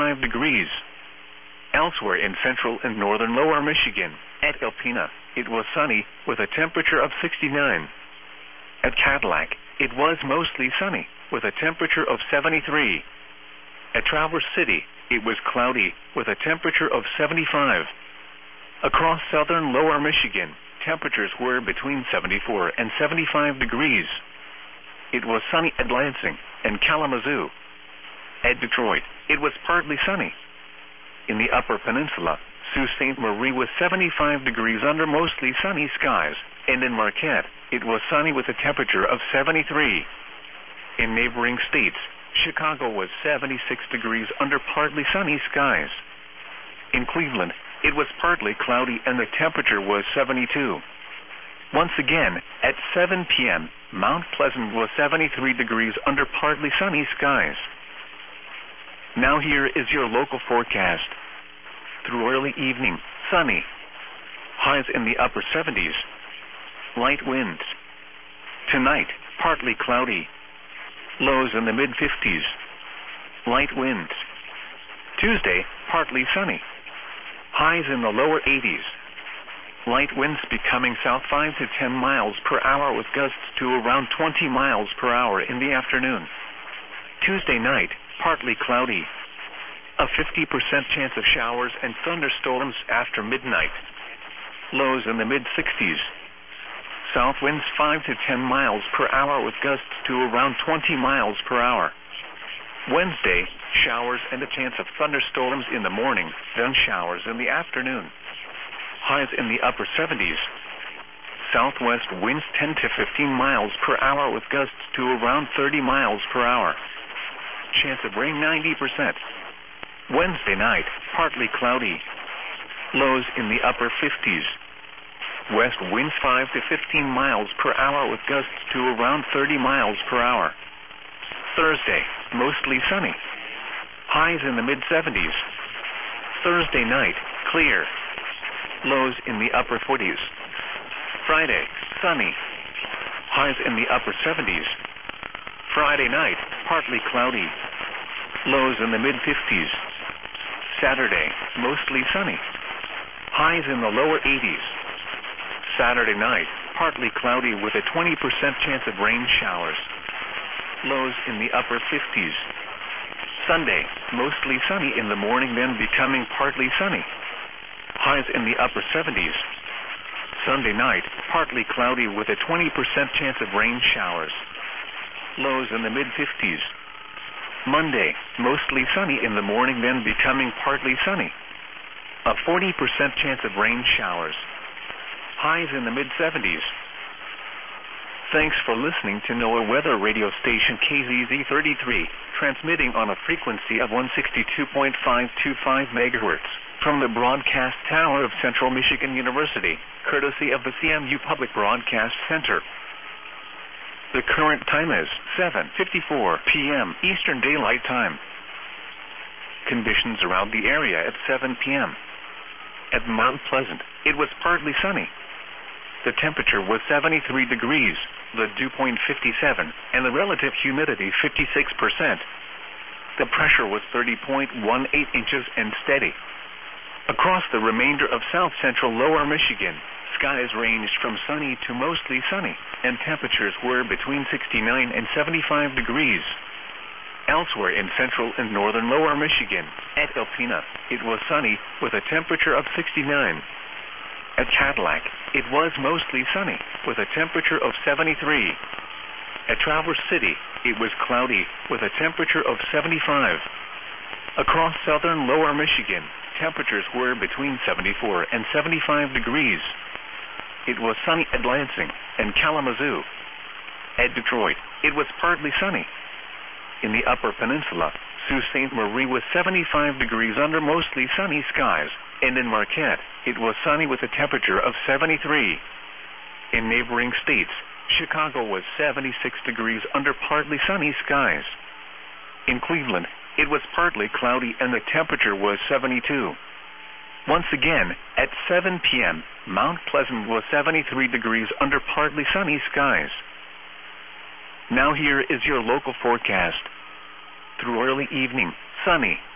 75 degrees. Elsewhere in central and northern lower Michigan, at Alpena, it was sunny with a temperature of 69. At Cadillac, it was mostly sunny with a temperature of 73. At Traverse City, it was cloudy with a temperature of 75. Across southern lower Michigan, temperatures were between 74 and 75 degrees. It was sunny at Lansing and Kalamazoo. At Detroit, it was partly sunny. In the Upper Peninsula, Sault Ste. Marie was 75 degrees under mostly sunny skies, and in Marquette, it was sunny with a temperature of 73. In neighboring states, Chicago was 76 degrees under partly sunny skies. In Cleveland, it was partly cloudy and the temperature was 72. Once again, at 7 p.m., Mount Pleasant was 73 degrees under partly sunny skies. Now here is your local forecast. Through early evening, sunny. Highs in the upper 70s. Light winds. Tonight, partly cloudy. Lows in the mid-50s. Light winds. Tuesday, partly sunny. Highs in the lower 80s. Light winds becoming south 5 to 10 miles per hour with gusts to around 20 miles per hour in the afternoon. Tuesday night, partly cloudy. A 50% chance of showers and thunderstorms after midnight. Lows in the mid-60s. South winds 5 to 10 miles per hour with gusts to around 20 miles per hour. Wednesday, showers and a chance of thunderstorms in the morning, then showers in the afternoon. Highs in the upper 70s. Southwest winds 10 to 15 miles per hour with gusts to around 30 miles per hour. Chance of rain 90%. Wednesday night, partly cloudy. Lows in the upper 50s. West winds 5 to 15 miles per hour with gusts to around 30 miles per hour. Thursday, mostly sunny. Highs in the mid-70s. Thursday night, clear. Lows in the upper 40s. Friday, sunny. Highs in the upper 70s. Friday night, partly cloudy. Lows in the mid-50s. Saturday, mostly sunny. Highs in the lower 80s. Saturday night, partly cloudy with a 20% chance of rain showers. Lows in the upper 50s. Sunday, mostly sunny in the morning, then becoming partly sunny. Highs in the upper 70s. Sunday night, partly cloudy with a 20% chance of rain showers. Lows in the mid-50s. Monday, mostly sunny in the morning, then becoming partly sunny. A 40% chance of rain showers. Highs in the mid-70s. Thanks for listening to NOAA Weather Radio Station KZZ33, transmitting on a frequency of 162.525 megahertz from the broadcast tower of Central Michigan University, courtesy of the CMU Public Broadcast Center. The current time is 7:54 p.m. Eastern Daylight Time. Conditions around the area at 7 p.m. At Mount Pleasant, it was partly sunny. The temperature was 73 degrees, the dew point 57, and the relative humidity 56%. The pressure was 30.18 inches and steady. Across the remainder of south-central lower Michigan, skies ranged from sunny to mostly sunny, and temperatures were between 69 and 75 degrees. Elsewhere in central and northern lower Michigan, at Alpena, it was sunny with a temperature of 69. At Cadillac, it was mostly sunny with a temperature of 73. At Traverse City, it was cloudy with a temperature of 75. Across southern lower Michigan, temperatures were between 74 and 75 degrees. It was sunny at Lansing and Kalamazoo. At Detroit, it was partly sunny. In the Upper Peninsula, Sault Ste. Marie was 75 degrees under mostly sunny skies, and in Marquette, it was sunny with a temperature of 73. In neighboring states, Chicago was 76 degrees under partly sunny skies. In Cleveland, it was partly cloudy and the temperature was 72. Once again, at 7 p.m., Mount Pleasant was 73 degrees under partly sunny skies. Now here is your local forecast. Through early evening, sunny.